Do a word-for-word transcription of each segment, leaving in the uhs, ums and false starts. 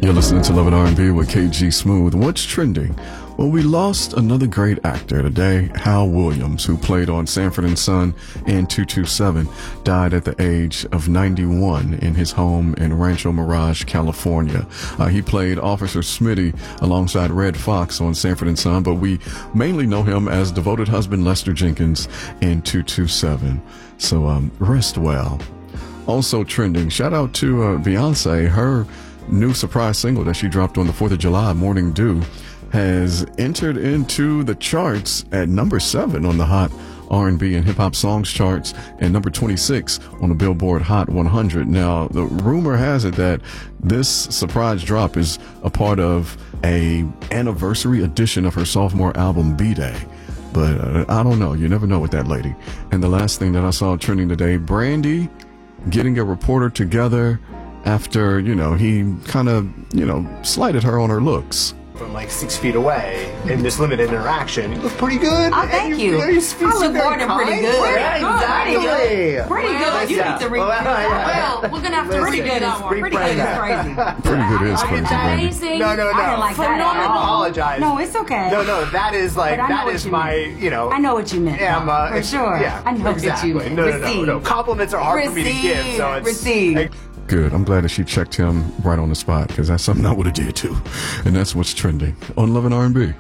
You're listening to Love and R and B with K G Smooth. What's trending? Well, we lost another great actor today. Hal Williams, who played on Sanford and Son and two two seven, died at the age of ninety-one in his home in Rancho Mirage, California. Uh, he played Officer Smitty alongside Red Fox on Sanford and Son, but we mainly know him as devoted husband Lester Jenkins in two two seven. So um, rest well. Also trending, shout out to uh, Beyonce. Her new surprise single that she dropped on the fourth of July, Morning Dew, has entered into the charts at number seven on the Hot R and B and Hip Hop Songs charts and number twenty-six on the Billboard Hot one hundred. Now, the rumor has it that this surprise drop is a part of a anniversary edition of her sophomore album, B-Day. But uh, I don't know. You never know with that lady. And the last thing that I saw trending today, Brandy getting a reporter together after, you know, he kind of, you know, slighted her on her looks. From like six feet away in this limited interaction. You look pretty good. Oh, thank you. you, you speak I look more than pretty good. Yeah, exactly. Pretty good. Pretty good. You Yeah. need to read Well, that. Well, we're going to have to Listen, pretty good is pretty pretty good is crazy. Pretty good is crazy, Brandy. Amazing. No, no, no. I didn't like that. I apologize. No, it's okay. No, no, that is like, But I know that what is you my, meant. you know. I know what you meant. am, uh, For sure. Yeah, I know exactly. what you meant. No, no, no, Receive. no. Compliments are hard for me to give, so it's. Receive. Good. I'm glad that she checked him right on the spot, because that's something I would have did too. And that's what's trending on Love and R and B.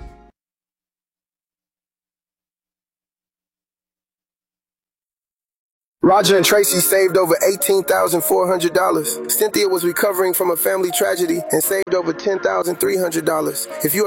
Roger and Tracy saved over eighteen thousand four hundred dollars. Cynthia was recovering from a family tragedy and saved over ten thousand three hundred dollars. If you